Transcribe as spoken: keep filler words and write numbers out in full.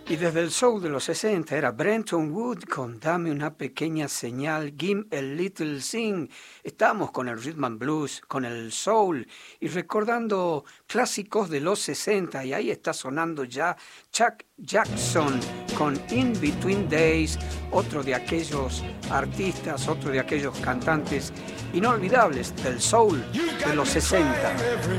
Y desde el soul de los sesenta era Brenton Wood con Dame una pequeña señal, Give a Little Sing. Estamos con el rhythm and blues, con el soul y recordando clásicos de los sesenta. Y ahí está sonando ya Chuck Jackson con In Between Days, otro de aquellos artistas, otro de aquellos cantantes inolvidables del soul de los sesenta.